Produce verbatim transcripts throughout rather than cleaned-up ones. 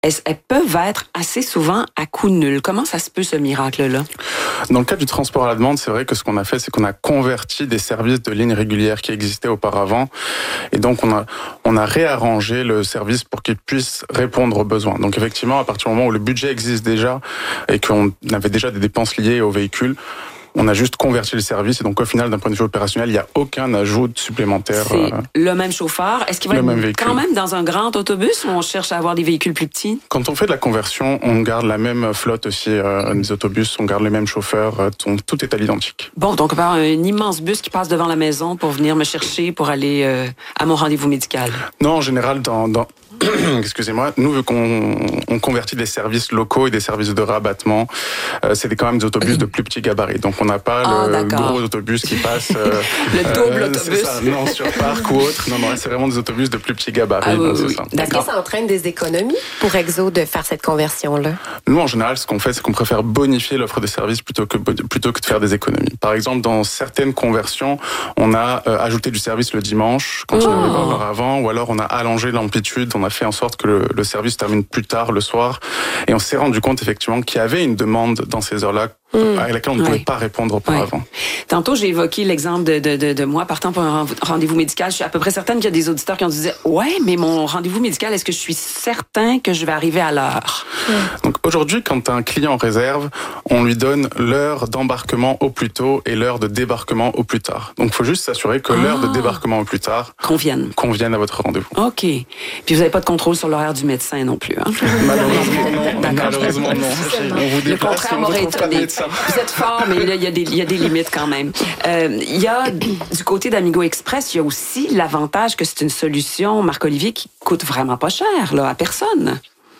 elles, elles peuvent être assez souvent à coût nul. Comment ça se peut, ce miracle-là? Dans le cas du transport à la demande, c'est vrai que ce qu'on a fait, c'est qu'on a converti des services de lignes régulières qui existaient auparavant. Et donc, on a, on a réarrangé le service pour qu'il puisse répondre aux besoins. Donc, effectivement, à partir du moment où le budget existe déjà et qu'on avait déjà des dépenses liées au véhicule, on a juste converti le service et donc au final, d'un point de vue opérationnel, il n'y a aucun ajout supplémentaire. C'est euh, le même chauffeur. Est-ce qu'il va être même quand même dans un grand autobus ou on cherche à avoir des véhicules plus petits? Quand on fait de la conversion, on garde la même flotte aussi euh, des autobus, on garde les mêmes chauffeurs, euh, tout est à l'identique. Bon, donc on va avoir un immense bus qui passe devant la maison pour venir me chercher pour aller euh, à mon rendez-vous médical. Non, en général, dans... dans... excusez-moi, nous, vu qu'on on convertit des services locaux et des services de rabattement, euh, c'est quand même des autobus de plus petits gabarits. Donc, on n'a pas oh, le d'accord. gros autobus qui passe... Euh, le double euh, autobus. Ça, non, sur Parc ou autre. Non, non, c'est vraiment des autobus de plus petits gabarits. Ah, oui, donc oui, c'est ça. D'accord. Est-ce que ça entraîne des économies pour Exo de faire cette conversion-là? Nous, en général, ce qu'on fait, c'est qu'on préfère bonifier l'offre de services plutôt que, plutôt que de faire des économies. Par exemple, dans certaines conversions, on a euh, ajouté du service le dimanche, quand oh. on n'avait pas l'heure avant, ou alors on a allongé l'amplitude, on a fait en sorte que le, le service termine plus tard le soir. Et on s'est rendu compte, effectivement, qu'il y avait une demande dans ces heures-là Mmh. à laquelle on ne pouvait oui. pas répondre auparavant. Oui. Tantôt, j'ai évoqué l'exemple de, de, de, de moi partant pour un rendez-vous médical. Je suis à peu près certaine qu'il y a des auditeurs qui ont dit « Ouais, mais mon rendez-vous médical, est-ce que je suis certain que je vais arriver à l'heure? Mmh. » Donc aujourd'hui, quand un client réserve, on lui donne l'heure d'embarquement au plus tôt et l'heure de débarquement au plus tard. Donc il faut juste s'assurer que ah. l'heure de débarquement au plus tard convienne, convienne à votre rendez-vous. OK. Puis vous n'avez pas de contrôle sur l'horaire du médecin non plus, hein? Malheureusement non. Malheureusement non. On vous déplace, on vous trouve pas de médecin. Vous êtes fort, mais là, il y a des, il y a des limites quand même. Euh, il y a, du côté d'Amigo Express, il y a aussi l'avantage que c'est une solution, Marc-Olivier, qui coûte vraiment pas cher, là, à personne.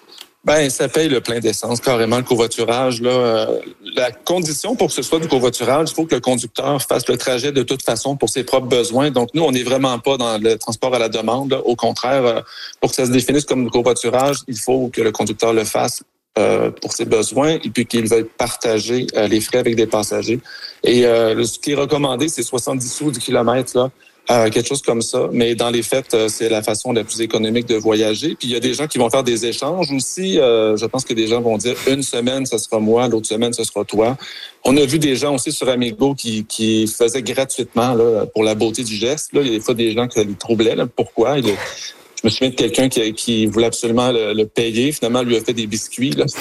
Ben, ça paye le plein d'essence, carrément, le covoiturage. Là, euh, la condition pour que ce soit du covoiturage, il faut que le conducteur fasse le trajet de toute façon pour ses propres besoins. Donc, nous, on n'est vraiment pas dans le transport à la demande. Là. Au contraire, euh, pour que ça se définisse comme du covoiturage, il faut que le conducteur le fasse Euh, pour ses besoins et puis qu'il veuille partager euh, les frais avec des passagers. Et euh, ce qui est recommandé, c'est soixante-dix sous du kilomètre, là, euh, quelque chose comme ça. Mais dans les faits, euh, c'est la façon la plus économique de voyager. Puis il y a des gens qui vont faire des échanges aussi. Euh, je pense que des gens vont dire une semaine, ce sera moi, l'autre semaine, ce sera toi. On a vu des gens aussi sur Amigo qui, qui faisaient gratuitement là, pour la beauté du geste. Là, il y a des fois des gens qui les troublaient. Là. Pourquoi? Il est... Je me souviens de quelqu'un qui, qui voulait absolument le, le payer. Finalement, lui a fait des biscuits. Là.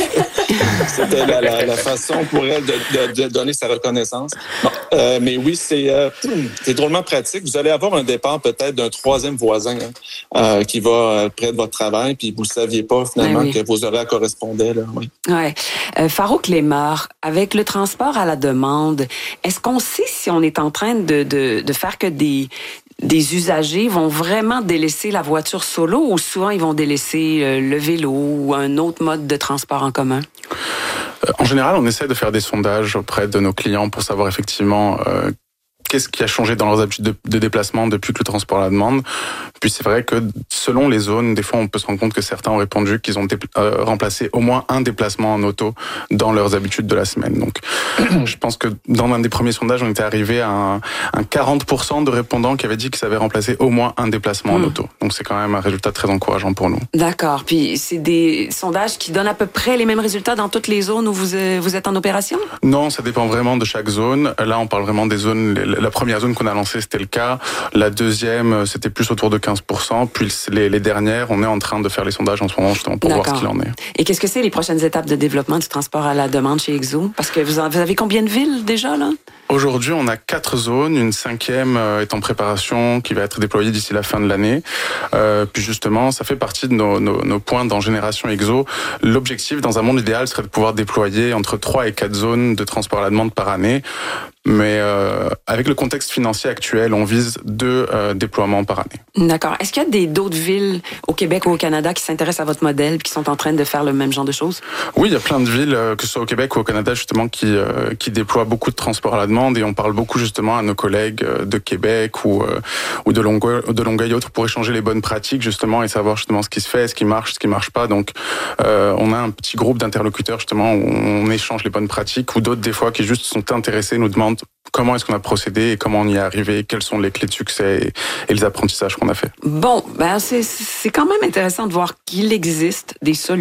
C'était la, la, la façon pour elle de, de, de donner sa reconnaissance. Bon, euh, mais oui, c'est, euh, c'est drôlement pratique. Vous allez avoir un départ peut-être d'un troisième voisin hein, euh, qui va près de votre travail, puis vous ne saviez pas finalement oui, oui. que vos horaires correspondaient. Là, oui. Ouais. Euh, Farouk Lemar, avec le transport à la demande, est-ce qu'on sait si on est en train de, de, de faire que des... des usagers vont vraiment délaisser la voiture solo ou souvent ils vont délaisser le vélo ou un autre mode de transport en commun? En général, on essaie de faire des sondages auprès de nos clients pour savoir effectivement euh, qu'est-ce qui a changé dans leurs habitudes de, de déplacement depuis que le transport à la demande. Puis c'est vrai que selon les zones, des fois on peut se rendre compte que certains ont répondu qu'ils ont dépla- euh, remplacé au moins un déplacement en auto dans leurs habitudes de la semaine. Donc je pense que dans un des premiers sondages, on était arrivé à un, un quarante pour cent de répondants qui avaient dit qu'ils avaient remplacé au moins un déplacement mmh. en auto. Donc c'est quand même un résultat très encourageant pour nous. D'accord. Puis c'est des sondages qui donnent à peu près les mêmes résultats dans toutes les zones où vous, euh, vous êtes en opération? Non, ça dépend vraiment de chaque zone. Là, on parle vraiment des zones... La première zone qu'on a lancée, c'était le cas. La deuxième, c'était plus autour de quinze pour cent. Puis les, les dernières, on est en train de faire les sondages en ce moment justement pour D'accord. voir ce qu'il en est. Et qu'est-ce que c'est les prochaines étapes de développement du transport à la demande chez Exo? Parce que vous, en, vous avez combien de villes déjà, là? Aujourd'hui, on a quatre zones. Une cinquième est en préparation, qui va être déployée d'ici la fin de l'année. Euh, puis justement, ça fait partie de nos, nos, nos points dans Génération Exo. L'objectif, dans un monde idéal, serait de pouvoir déployer entre trois et quatre zones de transport à la demande par année. Mais euh, avec le contexte financier actuel, on vise deux euh, déploiements par année. D'accord. Est-ce qu'il y a des, d'autres villes au Québec ou au Canada qui s'intéressent à votre modèle et qui sont en train de faire le même genre de choses? Oui, il y a plein de villes, que ce soit au Québec ou au Canada, justement, qui, euh, qui déploient beaucoup de transport à la demande. demande et on parle beaucoup justement à nos collègues de Québec ou, euh, ou de Longueuil, de Longueuil et autres pour échanger les bonnes pratiques justement et savoir justement ce qui se fait, ce qui marche, ce qui marche pas. Donc, euh, on a un petit groupe d'interlocuteurs justement où on échange les bonnes pratiques ou d'autres des fois qui juste sont intéressés, nous demandent comment est-ce qu'on a procédé et comment on y est arrivé, quelles sont les clés de succès et, et les apprentissages qu'on a fait. Bon, ben c'est, c'est quand même intéressant de voir qu'il existe des solutions